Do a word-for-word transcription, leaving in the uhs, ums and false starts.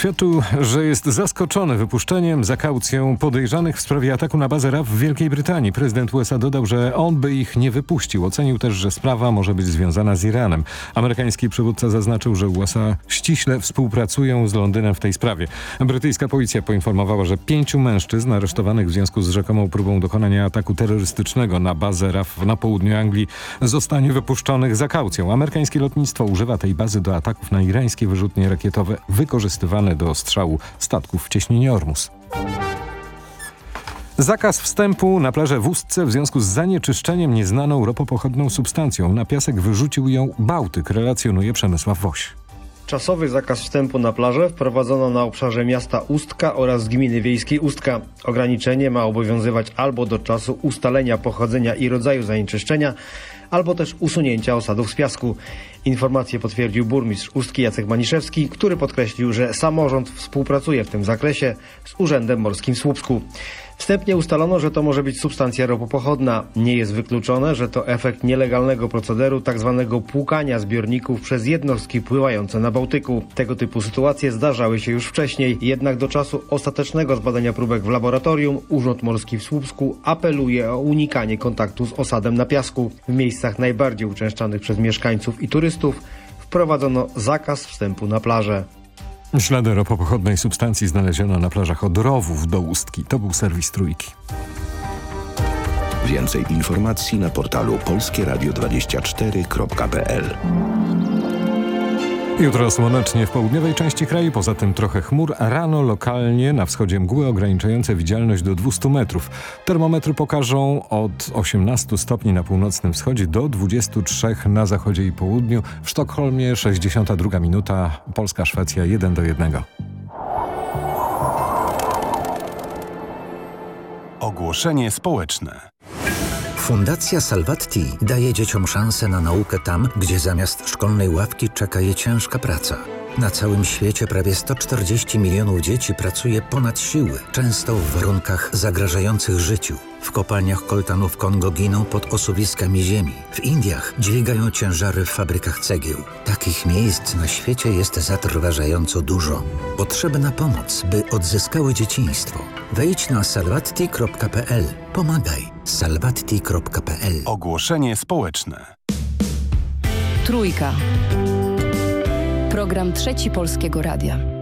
oświadczył, że jest zaskoczony wypuszczeniem za kaucją podejrzanych w sprawie ataku na bazę R A F w Wielkiej Brytanii. Prezydent U S A dodał, że on by ich nie wypuścił. Ocenił też, że sprawa może być związana z Iranem. Amerykański przywódca zaznaczył, że U S A ściśle współpracują z Londynem w tej sprawie. Brytyjska policja poinformowała, że pięciu mężczyzn aresztowanych w związku z rzekomą próbą dokonania ataku terrorystycznego na bazę R A F na południu Anglii zostanie wypuszczonych za kaucją. Amerykańskie lotnictwo używa tej bazy do ataków na irańskie wyrzutnie rakietowe wykorzystywane do strzału statków w cieśninie Ormus. Zakaz wstępu na plażę w Ustce w związku z zanieczyszczeniem nieznaną ropopochodną substancją. Na piasek wyrzucił ją Bałtyk, relacjonuje Przemysław Woś. Czasowy zakaz wstępu na plażę wprowadzono na obszarze miasta Ustka oraz gminy wiejskiej Ustka. Ograniczenie ma obowiązywać albo do czasu ustalenia pochodzenia i rodzaju zanieczyszczenia, albo też usunięcia osadów z piasku. Informację potwierdził burmistrz Ustki Jacek Maniszewski, który podkreślił, że samorząd współpracuje w tym zakresie z Urzędem Morskim w Słupsku. Wstępnie ustalono, że to może być substancja ropopochodna. Nie jest wykluczone, że to efekt nielegalnego procederu tzw. płukania zbiorników przez jednostki pływające na Bałtyku. Tego typu sytuacje zdarzały się już wcześniej, jednak do czasu ostatecznego zbadania próbek w laboratorium Urząd Morski w Słupsku apeluje o unikanie kontaktu z osadem na piasku. W miejscach najbardziej uczęszczanych przez mieszkańców i turystów wprowadzono zakaz wstępu na plażę. Ślady ropopochodnej substancji znaleziono na plażach od Rowów do Ustki. To był serwis Trójki. Więcej informacji na portalu polskie radio dwadzieścia cztery kropka p l. Jutro słonecznie w południowej części kraju, poza tym trochę chmur. Rano lokalnie na wschodzie mgły ograniczające widzialność do dwustu metrów. Termometry pokażą od osiemnastu stopni na północnym wschodzie do dwudziestu trzech na zachodzie i południu. W Sztokholmie sześćdziesiąta druga minuta, Polska-Szwecja jeden do jednego. Ogłoszenie społeczne. Fundacja Salvatti daje dzieciom szansę na naukę tam, gdzie zamiast szkolnej ławki czeka je ciężka praca. Na całym świecie prawie sto czterdzieści milionów dzieci pracuje ponad siły, często w warunkach zagrażających życiu. W kopalniach koltanu w Kongo giną pod osuwiskami ziemi. W Indiach dźwigają ciężary w fabrykach cegieł. Takich miejsc na świecie jest zatrważająco dużo. Potrzebna pomoc, by odzyskały dzieciństwo. Wejdź na salvatti kropka p l. Pomagaj. salvatti kropka p l. Ogłoszenie społeczne. Trójka. Program Trzeci Polskiego Radia.